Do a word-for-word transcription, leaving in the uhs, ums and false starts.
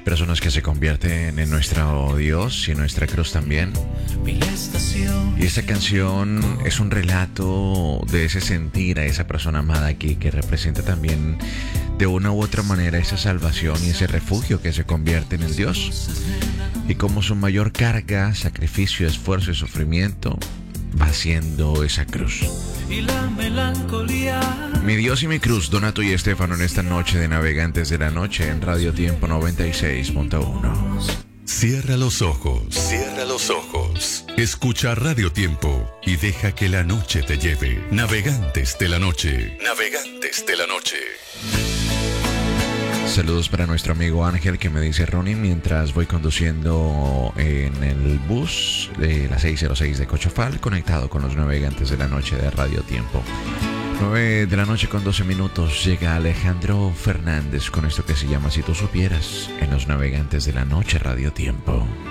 personas que se convierten en nuestro Dios y en nuestra cruz también. Y esta canción es un relato de ese sentir a esa persona amada aquí, que representa también de una u otra manera esa salvación y ese refugio que se convierte en el Dios. Y como su mayor carga, sacrificio, esfuerzo y sufrimiento va siendo esa cruz. Y la melancolía. Mi Dios y mi cruz, Donato y Estefano en esta noche de Navegantes de la Noche en Radio Tiempo noventa y seis punto uno. Cierra los ojos, cierra los ojos. Escucha Radio Tiempo y deja que la noche te lleve. Navegantes de la Noche, Navegantes de la Noche. Saludos para nuestro amigo Ángel, que me dice: Ronnie, mientras voy conduciendo en el bus de la seiscientos seis de Cochofal, conectado con los Navegantes de la Noche de Radio Tiempo. nueve de la noche con doce minutos, llega Alejandro Fernández con esto que se llama Si tú supieras, en los Navegantes de la Noche Radio Tiempo.